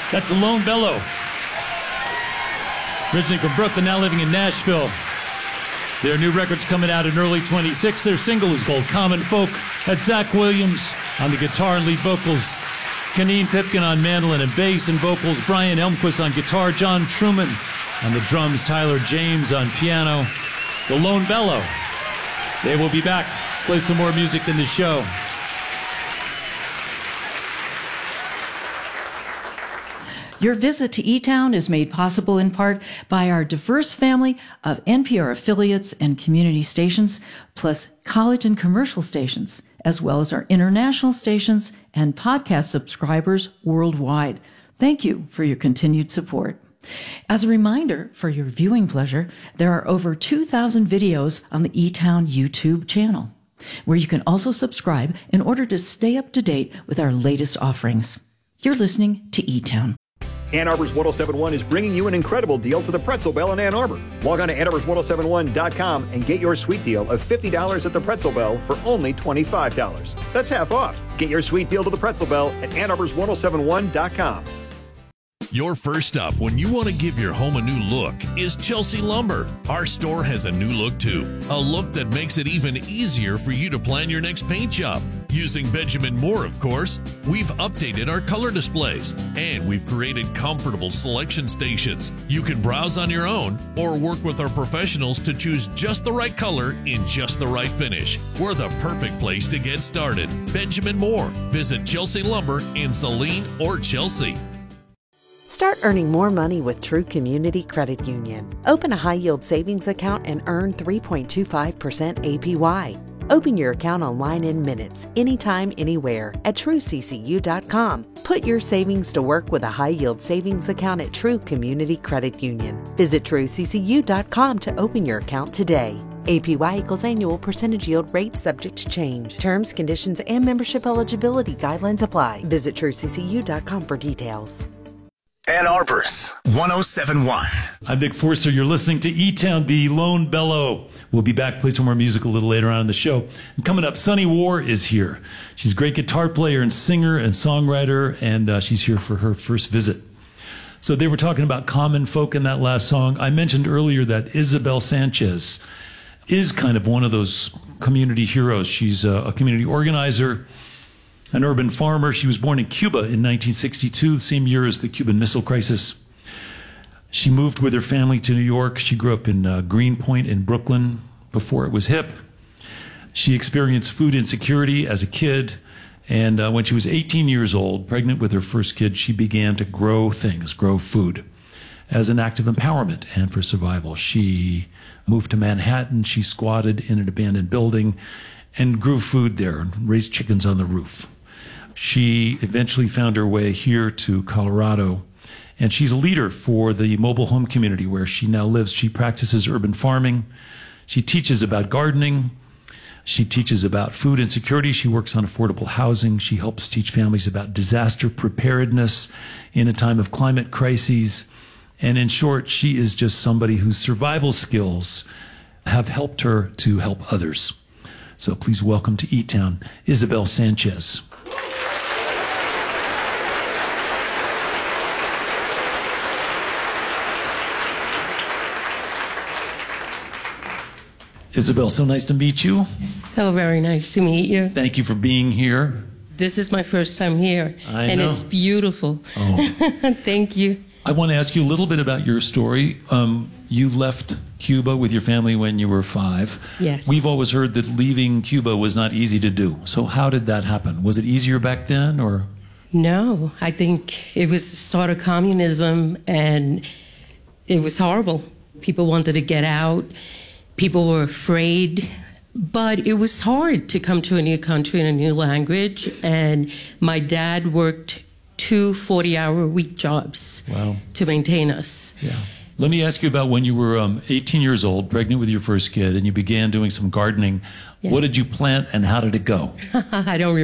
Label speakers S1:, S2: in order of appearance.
S1: That's the Lone Bellow. Originally from Brooklyn, now living in Nashville. Their new record's coming out in early 26. Their single is called Common Folk. That's Zach Williams on the guitar and lead vocals. Kaneen Pipkin on mandolin and bass and vocals. Brian Elmquist on guitar. John Truman on the drums. Tyler James on piano. The Lone Bellow. They will be back. Play some more music in the show.
S2: Your visit to E-Town is made possible in part by our diverse family of NPR affiliates and community stations, plus college and commercial stations, as well as our international stations and podcast subscribers worldwide. Thank you for your continued support. As a reminder, for your viewing pleasure, there are over 2,000 videos on the E-Town YouTube channel, where you can also subscribe in order to stay up to date with our latest offerings. You're listening to E-Town.
S3: Ann Arbor's 1071 is bringing you an incredible deal to the Pretzel Bell in Ann Arbor. Log on to annarbors1071.com and get your sweet deal of $50 at the Pretzel Bell for only $25. That's half off. Get your sweet deal to the Pretzel Bell at annarbors1071.com.
S4: Your first stop when you want to give your home a new look is Chelsea Lumber. Our store has a new look too, a look that makes it even easier for you to plan your next paint job. Using Benjamin Moore, of course, we've updated our color displays and we've created comfortable selection stations. You can browse on your own or work with our professionals to choose just the right color in just the right finish. We're the perfect place to get started. Benjamin Moore. Visit Chelsea Lumber in Saline or Chelsea.
S5: Start earning more money with True Community Credit Union. Open a high-yield savings account and earn 3.25% APY. Open your account online in minutes, anytime, anywhere at TrueCCU.com. Put your savings to work with a high-yield savings account at True Community Credit Union. Visit TrueCCU.com to open your account today. APY equals annual percentage yield rate subject to change. Terms, conditions, and membership eligibility guidelines apply. Visit TrueCCU.com for details.
S6: Ann Arbor's 1071.
S1: I'm Nick Forster. You're listening to E-Town, the Lone Bellow. We'll be back, play some more music a little later on in the show. And coming up, Sunny War is here. She's a great guitar player and singer and songwriter, and she's here for her first visit. So they were talking about common folk in that last song. I mentioned earlier that Isabel Sanchez is kind of one of those community heroes. She's a community organizer, an urban farmer. She was born in Cuba in 1962, the same year as the Cuban Missile Crisis. She moved with her family to New York. She grew up in Greenpoint in Brooklyn before it was hip. She experienced food insecurity as a kid, and when she was 18 years old, pregnant with her first kid, she began to grow things, grow food, as an act of empowerment and for survival. She moved to Manhattan. She squatted in an abandoned building and grew food there and raised chickens on the roof. She eventually found her way here to Colorado, and she's a leader for the mobile home community where she now lives. She practices urban farming. She teaches about gardening. She teaches about food insecurity. She works on affordable housing. She helps teach families about disaster preparedness in a time of climate crises. And in short, she is just somebody whose survival skills have helped her to help others. So please welcome to E-Town, Isabel Sanchez. Isabel, so nice to meet you.
S7: So very nice to meet you.
S1: Thank you for being here.
S7: This is my first time here, and
S1: know.
S7: It's beautiful.
S1: Oh.
S7: Thank you.
S1: I want to ask you a little bit about your story. You left Cuba with your family when you were 5.
S7: Yes.
S1: We've always heard that leaving Cuba was not easy to do. So how did that happen? Was it easier back then, or?
S7: No, I think it was the start of communism, and it was horrible. People wanted to get out. People were afraid, but it was hard to come to a new country and a new language. And my dad worked 2 40-hour-a-week jobs to maintain us.
S1: Yeah. Let me ask you about when you were 18 years old, pregnant with your first kid, and you began doing some gardening.
S7: Yeah.
S1: What did you plant and how did it go?
S7: I don't